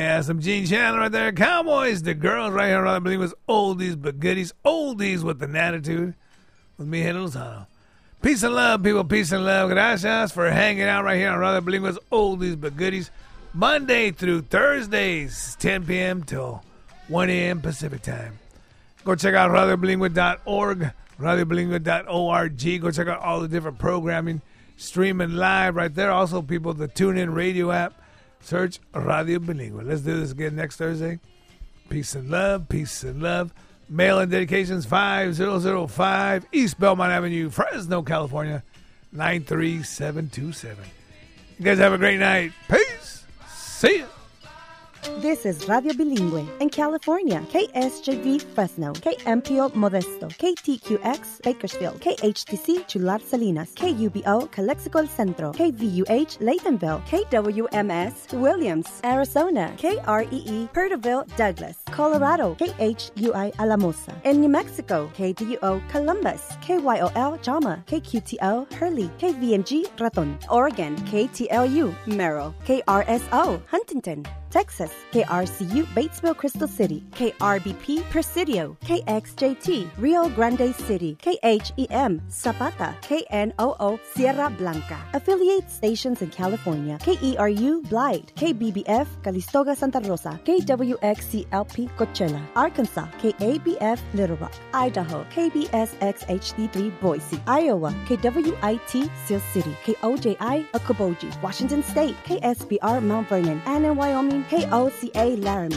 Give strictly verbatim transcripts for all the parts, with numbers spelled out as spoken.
Yeah, some Gene Chandler right there. Cowboys, the girls right here. I believe it was oldies but goodies. Oldies with an attitude. With me, Henry Lozano. Peace and love, people. Peace and love. Gracias for hanging out right here on Radio Bilingüe's Oldies but Goodies. Monday through Thursdays, ten p.m. till one a.m. Pacific time. Go check out radio bilingüe dot org, radio bilingüe dot org. Go check out all the different programming, streaming live right there. Also, people, the TuneIn radio app. Search Radio Bilingüe. Let's do this again next Thursday. Peace and love. Peace and love. Mail and dedications five thousand five East Belmont Avenue, Fresno, California, nine three seven two seven. You guys have a great night. Peace. See ya. This is Radio Bilingüe in California, K S J V Fresno, K M P O Modesto, K T Q X Bakersfield, K H T C Chular Salinas, K U B O Calexico El Centro, K V U H Laytonville, K W M S Williams, Arizona, K R E E Perterville Douglas, Colorado, K H U I Alamosa, in New Mexico, K D U O Columbus, K Y O L Jama, K Q T O Hurley, K V M G Raton, Oregon, K T L U Merrill, K R S O Huntington, Texas, K R C U Batesville Crystal City, K R B P Presidio, K X J T Rio Grande City, K H E M Zapata, K N O O Sierra Blanca. Affiliate stations in California, K E R U Blythe, K B B F Calistoga Santa Rosa, K W X C L P Coachella, Arkansas, K A B F Little Rock, Idaho, K B S X H D three Boise, Iowa, K W I T Seal City, K O J I Okoboji, Washington State, K S B R Mount Vernon, and in Wyoming, K O C A Laramie.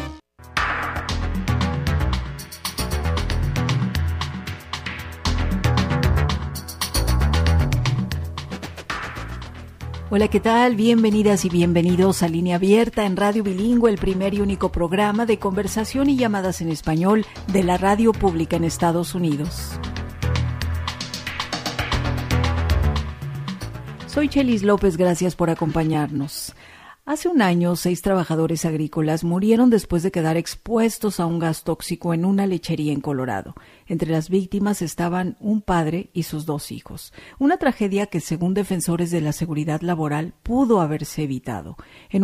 Hola, ¿qué tal? Bienvenidas y bienvenidos a Línea Abierta en Radio Bilingüe, el primer y único programa de conversación y llamadas en español de la radio pública en Estados Unidos. Soy Chelis López, gracias por acompañarnos. Hace un año, seis trabajadores agrícolas murieron después de quedar expuestos a un gas tóxico en una lechería en Colorado. Entre las víctimas estaban un padre y sus dos hijos. Una tragedia que, según defensores de la seguridad laboral, pudo haberse evitado. En